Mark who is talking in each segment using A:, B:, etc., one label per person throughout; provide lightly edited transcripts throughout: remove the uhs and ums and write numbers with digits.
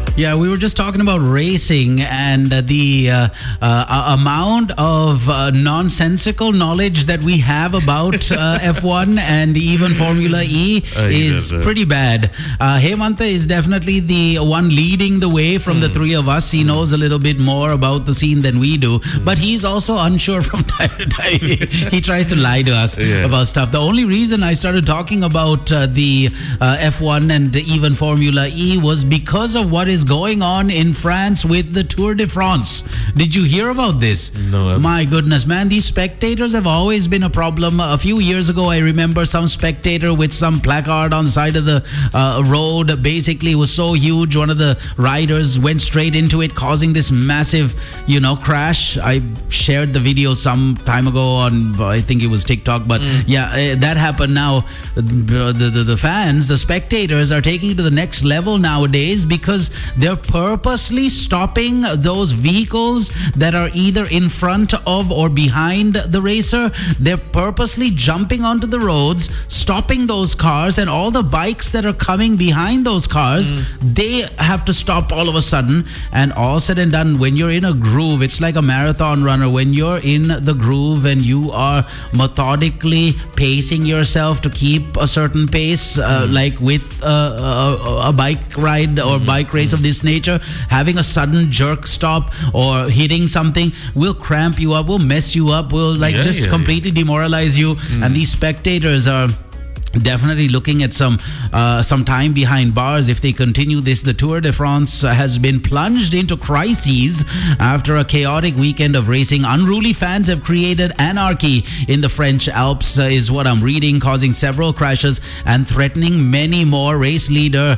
A: Yeah, we were just talking about racing and the amount of nonsensical knowledge that we have about F1 and even Formula E is pretty bad. Hemanta is definitely the one leading the way from the three of us. He knows a little bit more about the scene than we do, but he's also unsure from time to time. He tries to lie to us about stuff. The only reason I started talking about the F1 and even Formula E was because of what is going on in France with the Tour de France. Did you hear about this?
B: No.
A: My goodness, man, these spectators have always been a problem. A few years ago, I remember some spectator with some placard on the side of the road. Basically, it was so huge, one of the riders went straight into it, causing this massive, crash. I shared the video some time ago on, I think it was TikTok, but that happened. Now the fans, the spectators are taking it to the next level nowadays because they're purposely stopping those vehicles that are either in front of or behind the racer. They're purposely jumping onto the roads, stopping those cars, and all the bikes that are coming behind those cars, they have to stop all of a sudden. And all said and done, when you're in a groove, it's like a marathon runner. When you're in the groove and you are methodically pacing yourself to keep a certain pace, like with a bike ride or bike race of this nature, having a sudden jerk stop or hitting something will cramp you up, will mess you up, will completely demoralize you. And these spectators are definitely looking at some time behind bars if they continue this. The Tour de France has been plunged into crises after a chaotic weekend of racing. Unruly fans have created anarchy in the French Alps, is what I'm reading, causing several crashes and threatening many more. Race leader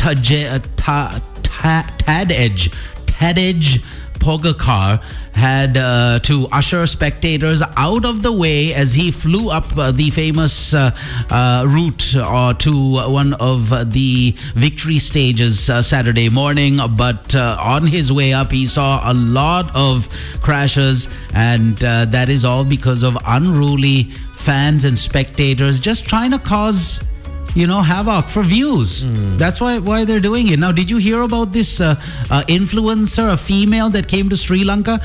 A: Tadej Pogacar had to usher spectators out of the way as he flew up the famous route to one of the victory stages Saturday morning. But on his way up, he saw a lot of crashes, and that is all because of unruly fans and spectators just trying to cause havoc for views. That's why they're doing it. Now, did you hear about this influencer, a female that came to Sri Lanka?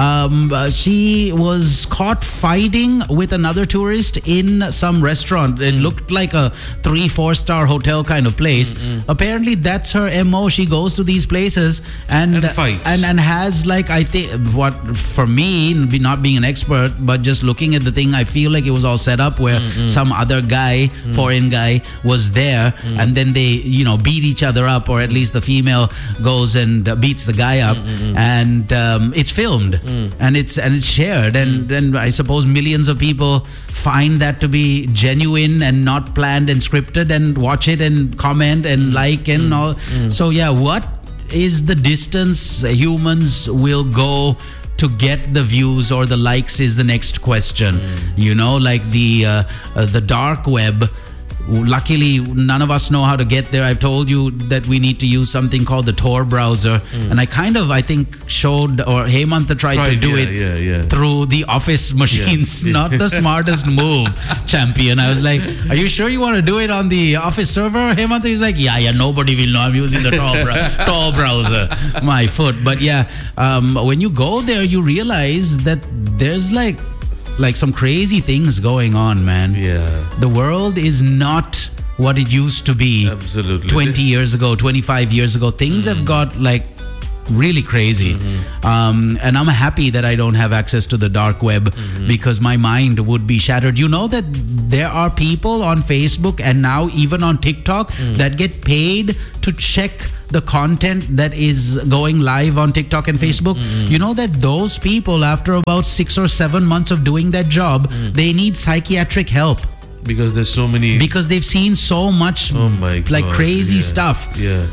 A: She was caught fighting with another tourist in some restaurant. It looked like a 3-4 star hotel kind of place. Apparently, that's her MO. She goes to these places and
B: fights.
A: and has, like, I think, what for me, not being an expert, but just looking at the thing, I feel like it was all set up where some other guy, foreign guy, was there, and then they beat each other up, or at least the female goes and beats the guy up, and it's filmed and it's shared, and then I suppose millions of people find that to be genuine and not planned and scripted, and watch it and comment and like and all. So what is the distance humans will go to get the views or the likes is the next question. Like the dark web. Luckily, none of us know how to get there. I've told you that we need to use something called the Tor browser. And I think showed, or Hemanta tried to do it through the Office machines. Not the smartest move, champion. I was like, are you sure you want to do it on the Office server, Hemanta? He's like, yeah, nobody will know I'm using the Tor browser. My foot. But when you go there, you realize that there's like some crazy things going on, man. The world is not what it used to be.
B: Absolutely.
A: 20 years ago, 25 years ago. Things have got really crazy. And I'm happy that I don't have access to the dark web because my mind would be shattered. You know that there are people on Facebook and now even on TikTok that get paid to check the content that is going live on TikTok and Facebook. You know that those people, after about 6 or 7 months of doing that job, they need psychiatric help.
B: Because there's so many...
A: Because they've seen so much crazy stuff.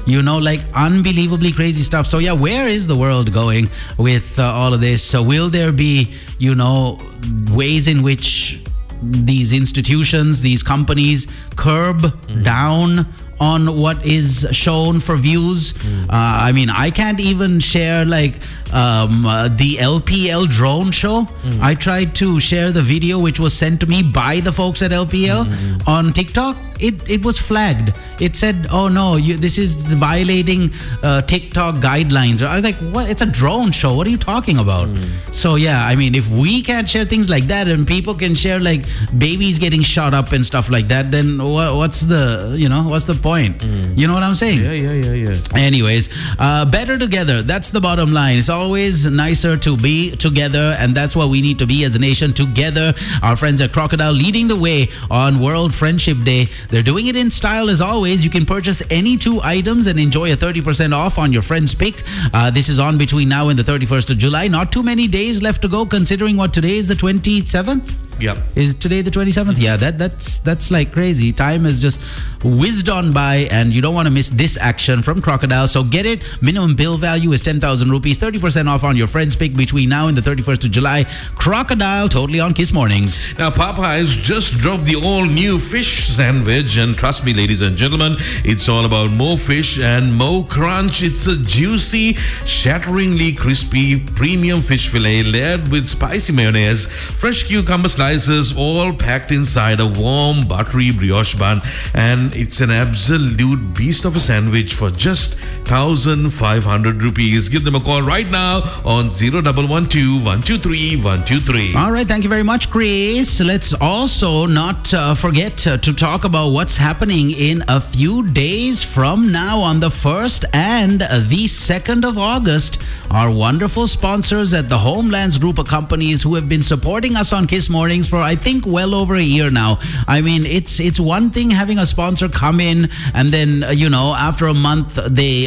A: Unbelievably crazy stuff. So where is the world going with all of this? So will there be, ways in which these institutions, these companies curb down on what is shown for views? I can't even share the LPL drone show. I tried to share the video which was sent to me by the folks at LPL on TikTok. it was flagged. It said, "Oh no, this is violating TikTok guidelines." I was like, "What? It's a drone show. What are you talking about?" So yeah, I mean, if we can't share things like that, and people can share like babies getting shot up and stuff like that, then what's the point? You know what I'm saying?
B: Yeah.
A: Anyways, better together. That's the bottom line. It's always nicer to be together, and that's what we need to be as a nation, together. Our friends at Crocodile leading the way on World Friendship Day. They're doing it in style as always. You can purchase any 2 items and enjoy a 30% off on your friend's pick. This is on between now and the 31st of July. Not too many days left to go, considering what today is, the 27th.
B: Yep.
A: Is today the 27th? Yeah, that's like crazy. Time has just whizzed on by, and you don't want to miss this action from Crocodile. So get it. Minimum bill value is 10,000 rupees. 30% off on your friend's pick between now and the 31st of July. Crocodile, totally on Kiss Mornings.
B: Now, Popeyes just dropped the all-new fish sandwich, and trust me, ladies and gentlemen, it's all about more fish and more crunch. It's a juicy, shatteringly crispy premium fish fillet layered with spicy mayonnaise, fresh cucumber slices, all packed inside a warm, buttery brioche bun, and it's an absolute beast of a sandwich for just 1,500 rupees. Give them a call right now on 0112 123 123.
A: All right, thank you very much, Chris. Let's also not forget to talk about what's happening in a few days from now on the 1st and the 2nd of August. Our wonderful sponsors at the Homelands Group of companies who have been supporting us on Kiss Mornings for, I think, well over a year now. I mean, it's one thing having a sponsor come in and then, after a month, they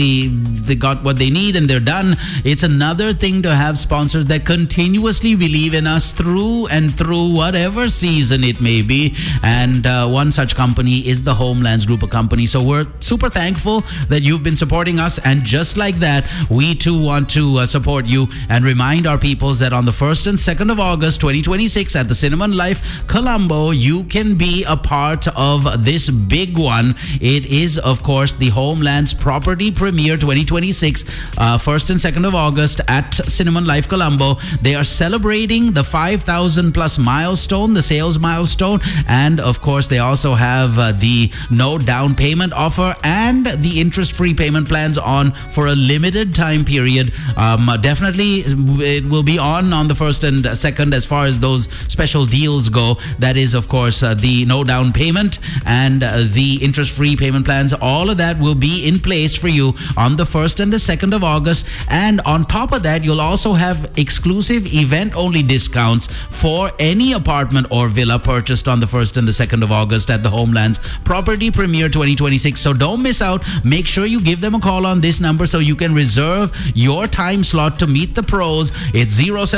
A: got what they need and they're done. It's another thing to have sponsors that continuously believe in us through and through whatever season it may be. And one such company is the Homelands Group of companies. So we're super thankful that you've been supporting us. And just like that, we too want to support you and remind our peoples that on the 1st and 2nd of August 2026 at the Cinnamon Life Colombo, you can be a part of this big one. It is, of course, the Homelands Property Premiere 2026, 1st and 2nd of August at Cinnamon Life Colombo. They are celebrating the 5,000 plus milestone, the sales milestone, and of course they also have the no down payment offer and the interest-free payment plans on for a limited time period. Definitely it will be on the 1st and 2nd as far as those special deals go. That is, of course, the no down payment and the interest-free payment plans. All of that will be in place for you on the 1st and the 2nd of August. And on top of that, you'll also have exclusive event-only discounts for any apartment or villa purchased on the 1st and the 2nd of August at the Homelands Property Premiere 2026. So don't miss out. Make sure you give them a call on this number so you can reserve your time slot to meet the pros. It's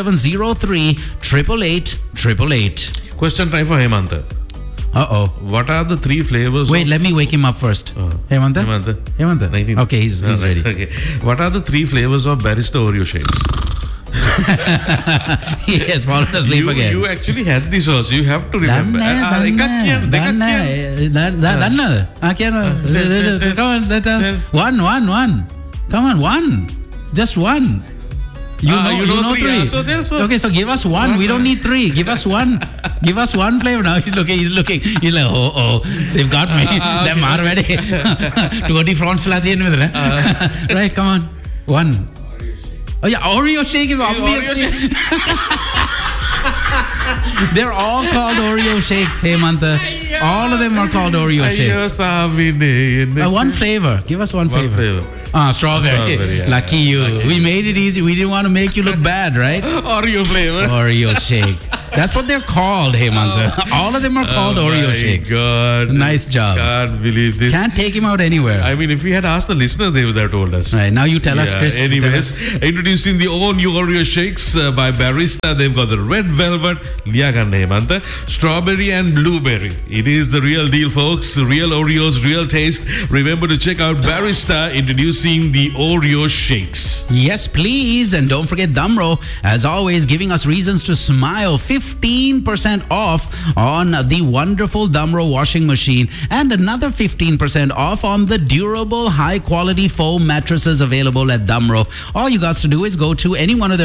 A: 0703 888 888.
B: Question time for Hemanta.
A: Uh-oh.
B: What are the 3 flavors?
A: Wait, let me wake him up first. Hemanta?
B: Hemanta.
A: 19. Okay, he's ready.
B: Okay. What are the 3 flavors of Barista Oreo shakes?
A: He has fallen asleep again.
B: You actually had this also. You have to remember.
A: Come on, let us. One. Come on, one. Just one. You know 3. Okay, so give us one. We don't need 3. Give us one. Give us one flavor now. He's looking. He's like, oh, they've got me. They're ready. 20 fronts right, come on. One. Oh yeah, Oreo shake is obviously. They're all called Oreo shakes, Hemanta. All of them are called Oreo shakes. One flavor. Give us one flavor. Strawberry. Yeah. Lucky you. Okay. We made it easy. We didn't want to make you look bad, right?
B: Oreo flavor.
A: Oreo shake. That's what they're called, Hemanta. All of them are called Oreo shakes.
B: God.
A: Nice job.
B: Can't believe this.
A: Can't take him out anywhere.
B: I mean, if we had asked the listener, they would have told us.
A: Right, now you tell us, Chris.
B: Anyways, introducing the all new Oreo shakes by Barista. They've got the red velvet, Hemanta, strawberry and blueberry. It is the real deal, folks. Real Oreos, real taste. Remember to check out Barista introducing the Oreo shakes.
A: Yes, please. And don't forget Damro, as always, giving us reasons to smile. 50 15% off on the wonderful Damro washing machine and another 15% off on the durable high-quality foam mattresses available at Damro. All you got to do is go to any one of their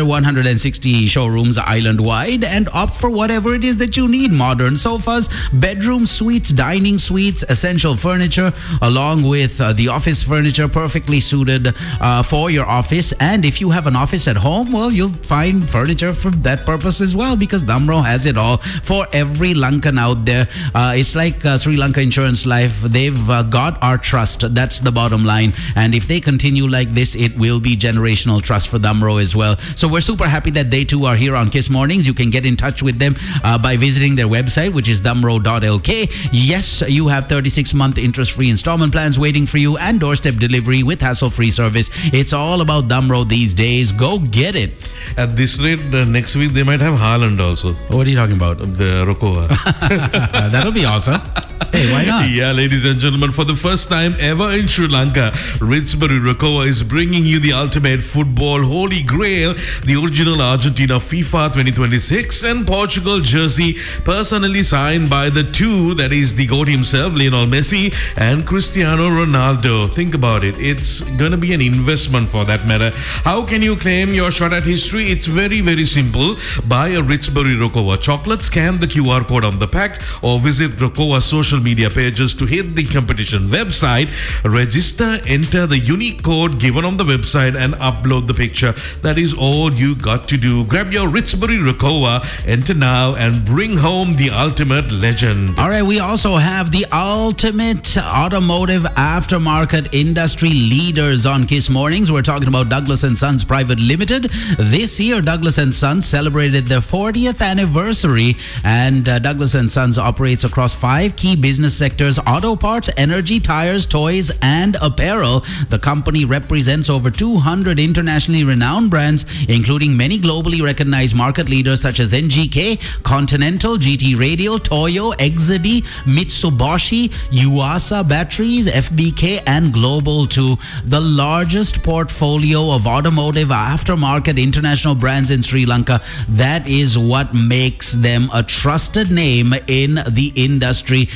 A: 160 showrooms island-wide and opt for whatever it is that you need. Modern sofas, bedroom suites, dining suites, essential furniture, along with the office furniture perfectly suited for your office. And if you have an office at home, well, you'll find furniture for that purpose as well, because Damro has it all for every Lankan out there. It's like Sri Lanka Insurance Life. They've got our trust. That's the bottom line. And if they continue like this, it will be generational trust for Damro as well. So we're super happy that they too are here on Kiss Mornings. You can get in touch with them by visiting their website, which is damro.lk. Yes, you have 36-month interest-free installment plans waiting for you and doorstep delivery with hassle-free service. It's all about Damro these days. Go get it.
B: At this rate, next week they might have Haaland also.
A: What are you talking about?
B: The Rokowa.
A: That'll be awesome. Hey, why not?
B: Yeah, ladies and gentlemen, for the first time ever in Sri Lanka, Ritzbury Rokowa is bringing you the ultimate football holy grail, the original Argentina FIFA 2026 and Portugal jersey, personally signed by the two, that is the GOAT himself, Lionel Messi and Cristiano Ronaldo. Think about it. It's going to be an investment for that matter. How can you claim your shot at history? It's very, very simple. Buy a Ritzbury Rokowa chocolate, scan the QR code on the pack, or visit Rokowa's social media pages to hit the competition website, register, enter the unique code given on the website and upload the picture. That is all you got to do. Grab your Ritzbury Rokowa, enter now and bring home the ultimate legend.
A: All right, we also have the ultimate automotive aftermarket industry leaders on Kiss Mornings. We're talking about Douglas & Sons Private Limited. This year, Douglas & Sons celebrated their 40th anniversary, and Douglas & Sons operates across 5 key business sectors: auto parts, energy, tires, toys, and apparel. The company represents over 200 internationally renowned brands, including many globally recognized market leaders such as NGK, Continental, GT Radial, Toyo, Exedy, Mitsubishi, Yuasa Batteries, FBK, and Global 2. The largest portfolio of automotive aftermarket international brands in Sri Lanka. That is what makes them a trusted name in the industry.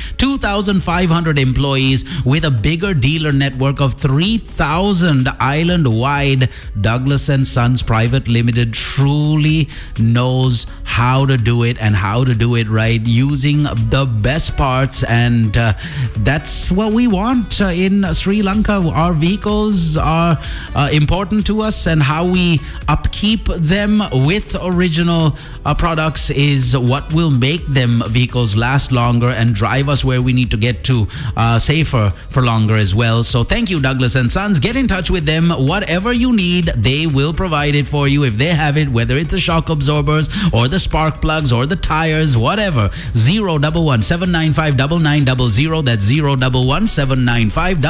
A: 2,500 employees with a bigger dealer network of 3,000 island-wide. Douglas & Sons Private Limited truly knows how to do it and how to do it right, using the best parts, and that's what we want in Sri Lanka. Our vehicles are important to us, and how we upkeep them with original products is what will make them vehicles last longer and drive us where we need to get to safer for longer as well. So thank you, Douglas & Sons. Get in touch with them. Whatever you need, they will provide it for you if they have it, whether it's the shock absorbers or the spark plugs or the tires, whatever. 011 795 9900. That's 011 795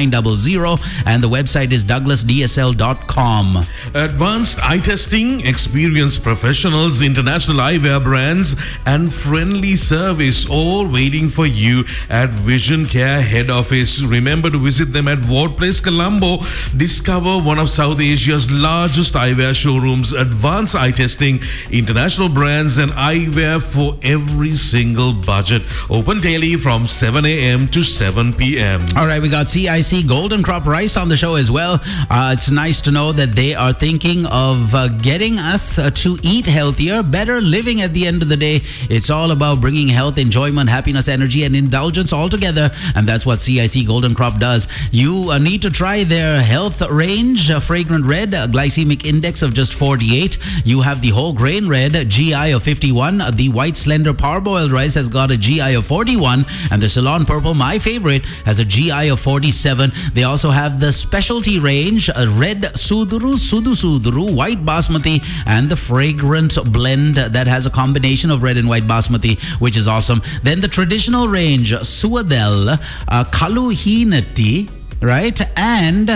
A: 9900. And the website is douglasdsl.com.
B: Advanced eye testing, experienced professionals, international eyewear brands, and friendly service, all waiting for you at Vision Care Head Office. Remember to visit them at Ward Place, Colombo. Discover one of South Asia's largest eyewear showrooms. Advanced eye testing, international brands, and eyewear for every single budget. Open daily from 7 a.m. to 7 p.m.
A: All right, we got CIC Golden Crop Rice on the show as well. It's nice to know that they are thinking of getting us to eat healthier, better living at the end of the day. It's all about bringing health, enjoyment, happiness, energy, and indulgence all together, and that's what CIC Golden Crop does. You need to try their health range, Fragrant Red, glycemic index of just 48. You have the whole grain red, GI of 51. The white slender parboiled rice has got a GI of 41, and the Ceylon purple, my favorite, has a GI of 47. They also have the specialty range, red Suduru, Suduru, white basmati, and the fragrant blend that has a combination of red and white basmati, which is awesome. Then the traditional range, Suadel, Kaluhinati, right? And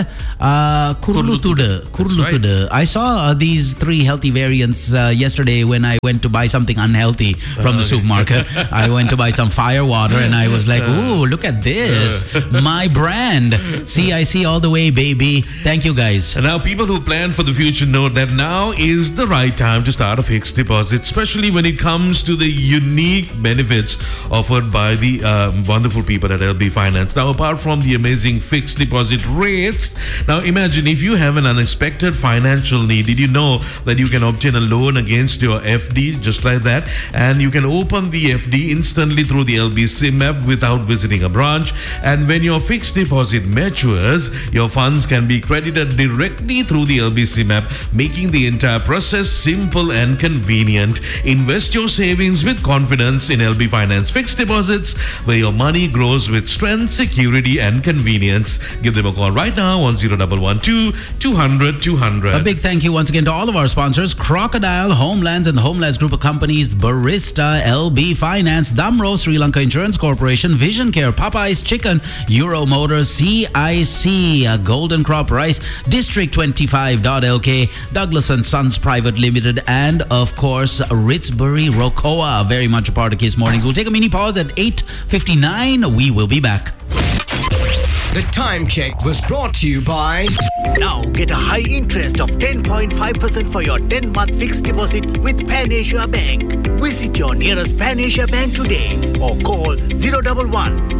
A: Kurlutude. I saw these 3 healthy variants yesterday when I went to buy something unhealthy from the supermarket. I went to buy some fire water and I was like, ooh, look at this. My brand. CIC all the way, baby. Thank you, guys.
B: And now people who plan for the future know that now is the right time to start a fixed deposit, especially when it comes to the unique benefits offered by the wonderful people at LB Finance. Now, apart from the amazing fixed deposit rates, now imagine if you have an unexpected financial need. Did you know that you can obtain a loan against your FD just like that? And you can open the FD instantly through the LB SIM app without visiting a branch. And when your fixed deposit matures, your funds can be credited directly through the LB SIM app, making the entire process simple and convenient. Invest your savings with confidence in LB Finance fixed deposits, where your money grows with strength, security and convenience. Give them a call right now on 0112 200 200.
A: A big thank you once again to all of our sponsors: Crocodile, Homelands and the Homelands Group of Companies, Barista, LB Finance, Damro, Sri Lanka Insurance Corporation, Vision Care, Popeyes Chicken, Euro Motors, CIC, Golden Crop Rice, District 25.lk, Douglas & Sons Private Limited, and of course Ritzbury Rocoa. Very much a part of Kiss Mornings. We'll take a mini pause at 8:59. We will be back.
C: The time check was brought to you by...
D: Now get a high interest of 10.5% for your 10-month fixed deposit with Pan Asia Bank. Visit your nearest Pan Asia Bank today or call 011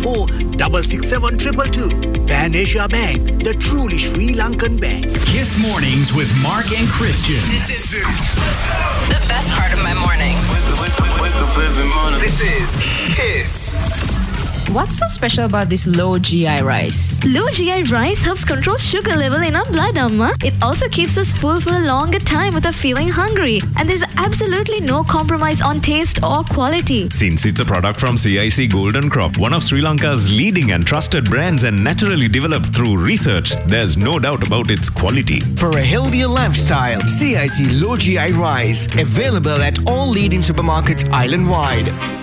D: 4667 222. Pan Asia Bank, the truly Sri Lankan bank.
C: Kiss Mornings with Mark and Christian.
D: This is
E: the best part of my mornings.
D: Wake up every morning. This is Kiss.
E: What's so special about this low GI rice?
F: Low GI rice helps control sugar level in our blood, Amma. It also keeps us full for a longer time without feeling hungry. And there's absolutely no compromise on taste or quality.
G: Since it's a product from CIC Golden Crop, one of Sri Lanka's leading and trusted brands and naturally developed through research, there's no doubt about its quality.
C: For a healthier lifestyle, CIC Low GI Rice. Available at all leading supermarkets island-wide.